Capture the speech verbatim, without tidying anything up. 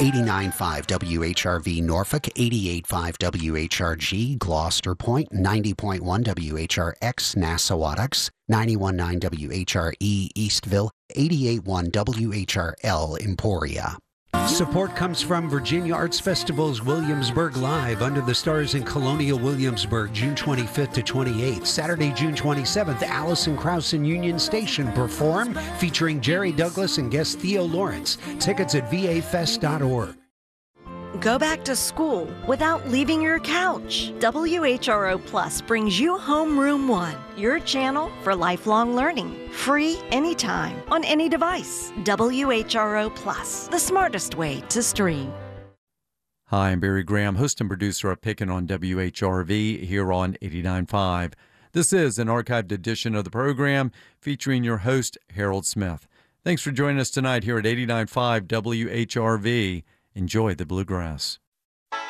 eighty-nine point five W H R V Norfolk, eighty-eight point five W H R G Gloucester Point, ninety point one W H R X Nassawadox, ninety-one point nine W H R E Eastville, eighty-eight point one W H R L Emporia. Support comes from Virginia Arts Festival's Williamsburg Live Under the Stars in Colonial Williamsburg, June twenty-fifth to twenty-eighth. Saturday, June twenty-seventh, Allison Krauss and Union Station perform, featuring Jerry Douglas and guest Theo Lawrence. Tickets at v a fest dot org. Go back to school without leaving your couch. W H R O Plus brings you Homeroom One, your channel for lifelong learning. Free anytime, on any device. W H R O Plus, the smartest way to stream. Hi, I'm Barry Graham, host and producer of Pickin' on W H R V here on eighty-nine point five. This is an archived edition of the program featuring your host, Harold Smith. Thanks for joining us tonight here at eighty-nine point five W H R V. Enjoy the bluegrass.